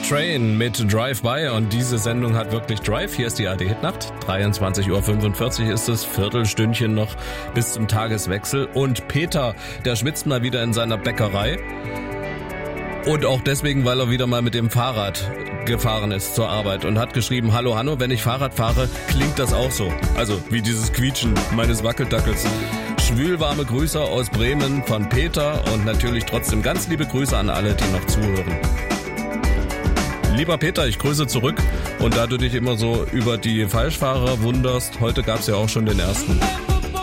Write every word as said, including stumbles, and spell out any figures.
Train mit Drive-By und diese Sendung hat wirklich Drive. Hier ist die A R D-Hitnacht. dreiundzwanzig Uhr fünfundvierzig ist es, Viertelstündchen noch bis zum Tageswechsel. Und Peter, der schwitzt mal wieder in seiner Bäckerei. Und auch deswegen, weil er wieder mal mit dem Fahrrad gefahren ist zur Arbeit und hat geschrieben, hallo Hanno, wenn ich Fahrrad fahre, klingt das auch so. Also wie dieses Quietschen meines Wackeldackels. Schwülwarme Grüße aus Bremen von Peter und natürlich trotzdem ganz liebe Grüße an alle, die noch zuhören. Lieber Peter, ich grüße zurück und da du dich immer so über die Falschfahrer wunderst, heute gab's ja auch schon den ersten.